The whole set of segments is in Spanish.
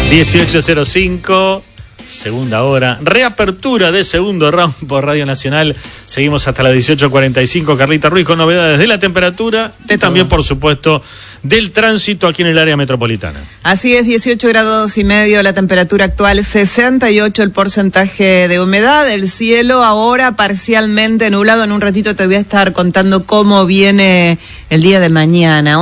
18:05, segunda hora, reapertura de segundo round por Radio Nacional. Seguimos hasta las 18:45. Carlita Ruiz con novedades de la temperatura y también, por supuesto, del tránsito aquí en el área metropolitana. Así es, 18 grados y medio la temperatura actual, 68 el porcentaje de humedad, el cielo ahora parcialmente nublado. En un ratito te voy a estar contando cómo viene el día de mañana.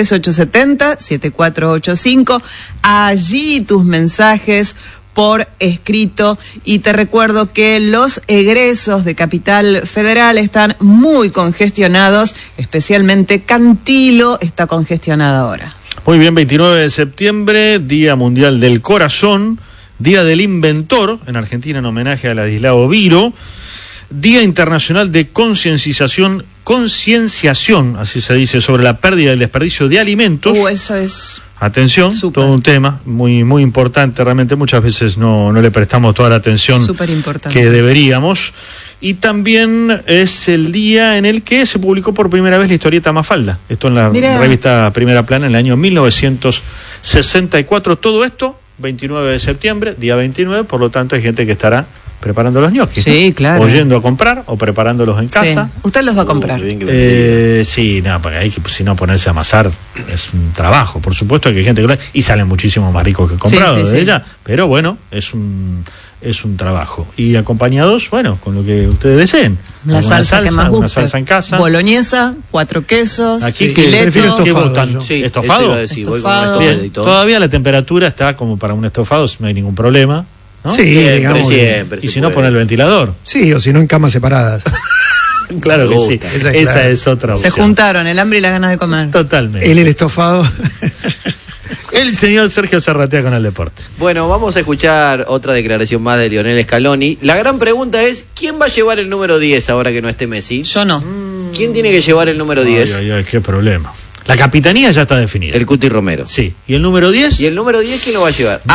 11-3870-7485. Allí tus mensajes por escrito, y te recuerdo que los egresos de Capital Federal están muy congestionados, especialmente Cantilo está congestionada ahora. Muy bien, 29 de septiembre, Día Mundial del Corazón, Día del Inventor, en Argentina en homenaje a Ladislao Viro, Día Internacional de Concienciación, así se dice, sobre la pérdida y el desperdicio de alimentos. Eso es... Atención, Super. Todo un tema muy muy importante, realmente muchas veces no le prestamos toda la atención que deberíamos. Y también es el día en el que se publicó por primera vez la historieta Mafalda, esto en la revista Primera Plana en el año 1964. Todo esto 29 de septiembre, día 29, por lo tanto hay gente que estará preparando los ñoquis, sí, ¿no? Claro. O yendo a comprar o preparándolos en casa. Sí. ¿Usted los va a comprar? Sí, no, porque hay que, si no, ponerse a amasar es un trabajo. Por supuesto que hay gente que y salen muchísimo más ricos que comprados de ella, pero bueno, es un trabajo. Y acompañados, bueno, con lo que ustedes deseen. La salsa que más guste. Una salsa en casa. Boloñesa, 4 quesos, aquí fileto. ¿Qué votan? Sí, ¿Estofado? Estofado. Bien, todavía la temperatura está como para un estofado, no hay ningún problema, ¿no? Sí, digamos. Siempre. Y si no, poner el ventilador. Sí, o si no, en camas separadas. Claro que sí. Esa es otra opción. Se juntaron el hambre y las ganas de comer. Totalmente. El estofado. El señor Sergio Zarratea con el deporte. Bueno, vamos a escuchar otra declaración más de Lionel Scaloni. La gran pregunta es, ¿quién va a llevar el número 10 ahora que no esté Messi? Yo no. ¿Quién tiene que llevar el número 10? Ay, qué problema. La capitanía ya está definida. El Cuti Romero. Sí. ¿Y el número 10? ¿Y el número 10 quién lo va a llevar?